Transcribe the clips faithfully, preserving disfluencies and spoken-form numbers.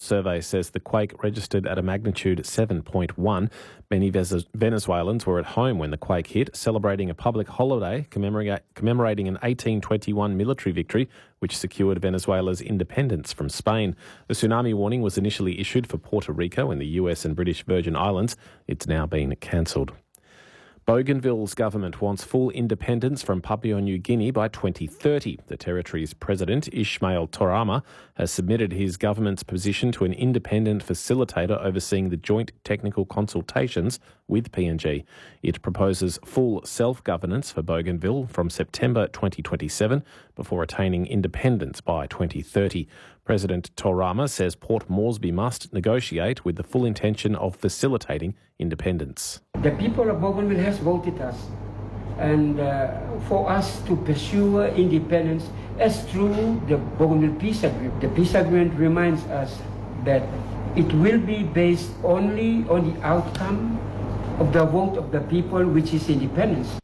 survey says the quake registered at a magnitude seven point one. Many Venezuelans were at home when the quake hit, celebrating a public holiday commemorating an eighteen twenty-one military victory which secured Venezuela's independence from Spain. The tsunami warning was initially issued for Puerto Rico and the U S and British Virgin Islands. It's now been cancelled. Bougainville's government wants full independence from Papua New Guinea by twenty thirty. The territory's president, Ismail Torama, has submitted his government's position to an independent facilitator overseeing the joint technical consultations with P N G. It proposes full self-governance for Bougainville from September twenty twenty-seven before attaining independence by twenty thirty. President Torama says Port Moresby must negotiate with the full intention of facilitating independence. The people of Bougainville has voted us, and uh, for us to pursue independence as through the Bougainville Peace Agreement. The Peace Agreement reminds us that it will be based only on the outcome of the vote of the people, which is independence.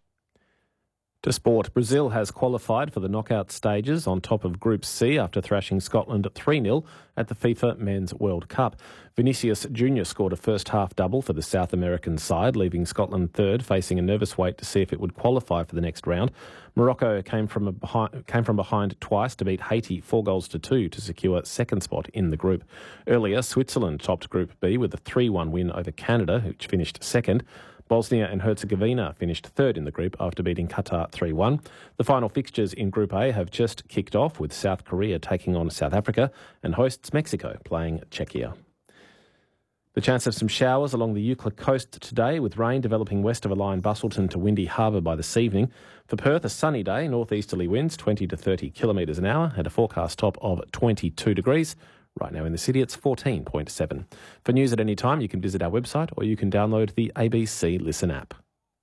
To sport, Brazil has qualified for the knockout stages on top of Group C after thrashing Scotland three nil at the FIFA Men's World Cup. Vinicius Junior scored a first-half double for the South American side, leaving Scotland third, facing a nervous wait to see if it would qualify for the next round. Morocco came from, a behind, came from behind twice to beat Haiti four goals to two to secure second spot in the group. Earlier, Switzerland topped Group B with a three one win over Canada, which finished second. Bosnia and Herzegovina finished third in the group after beating Qatar three one. The final fixtures in Group A have just kicked off, with South Korea taking on South Africa and hosts Mexico playing Czechia. The chance of some showers along the Eucla coast today, with rain developing west of a line Busselton to Windy Harbour by this evening. For Perth, a sunny day, northeasterly winds twenty to thirty kilometres an hour and a forecast top of twenty-two degrees. Right now in the city, it's fourteen point seven. For news at any time, you can visit our website or you can download the A B C Listen app.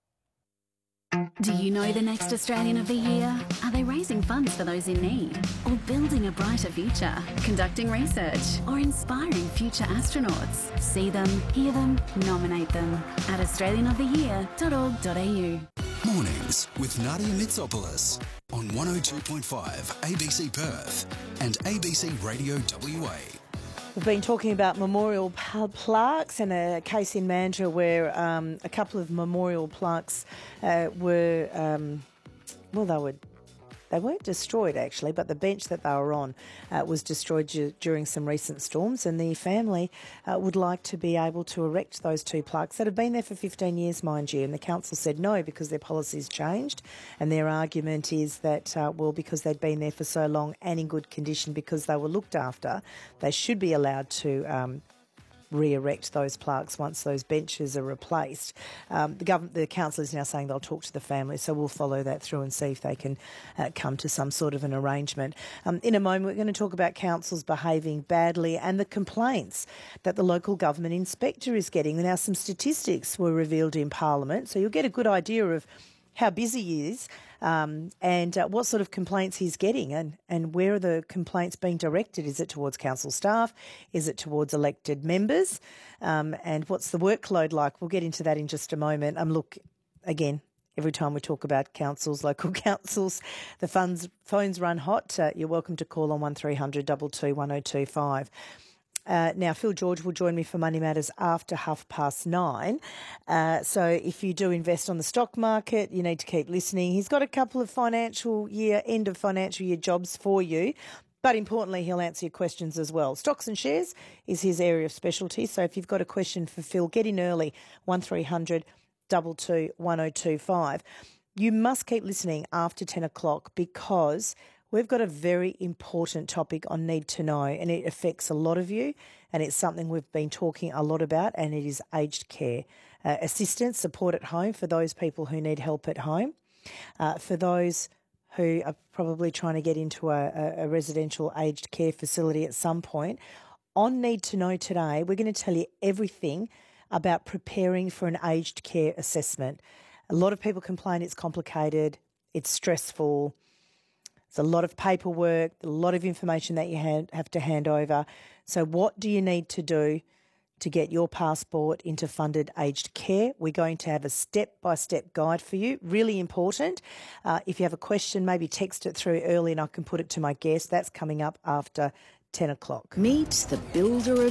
Do you know the next Australian of the Year? Are they raising funds for those in need? Or building a brighter future? Conducting research? Or inspiring future astronauts? See them, hear them, nominate them at australian of the year dot org dot a u. Mornings with Nadia Mitsopoulos on one oh two point five A B C Perth and A B C Radio W A. We've been talking about memorial plaques and a case in Mandurah where um, a couple of memorial plaques uh, were, um, well, they were They weren't destroyed, actually, but the bench that they were on uh, was destroyed du- during some recent storms, and the family uh, would like to be able to erect those two plaques that have been there for fifteen years, mind you, and the council said no because their policies changed, and their argument is that, uh, well, because they'd been there for so long and in good condition because they were looked after, they should be allowed to um, re-erect those plaques once those benches are replaced. Um, the government, the council is now saying they'll talk to the family, so we'll follow that through and see if they can uh, come to some sort of an arrangement. Um, in a moment, we're going to talk about councils behaving badly and the complaints that the local government inspector is getting. Now, some statistics were revealed in Parliament, so you'll get a good idea of how busy he is um, and uh, what sort of complaints he's getting and, and where are the complaints being directed. Is it towards council staff? Is it towards elected members? Um, and what's the workload like? We'll get into that in just a moment. Um, look, again, every time we talk about councils, local councils, the funds, phones run hot. Uh, you're welcome to call on one three hundred two two one oh two five. Uh, now, Phil George will join me for Money Matters after half past nine. Uh, so if you do invest on the stock market, you need to keep listening. He's got a couple of financial year, end of financial year jobs for you. But importantly, he'll answer your questions as well. Stocks and shares is his area of specialty. So if you've got a question for Phil, get in early, one three hundred two two one oh two five. You must keep listening after ten o'clock because we've got a very important topic on Need to Know, and it affects a lot of you, and it's something we've been talking a lot about, and it is aged care. Uh, assistance, support at home for those people who need help at home, uh, for those who are probably trying to get into a, a, a residential aged care facility at some point. On Need to Know today, we're going to tell you everything about preparing for an aged care assessment. A lot of people complain it's complicated, it's stressful, there's a lot of paperwork, a lot of information that you have to hand over. So what do you need to do to get your passport into funded aged care? We're going to have a step-by-step guide for you, really important. Uh, if you have a question, maybe text it through early and I can put it to my guest. That's coming up after ten o'clock. Meet the builder of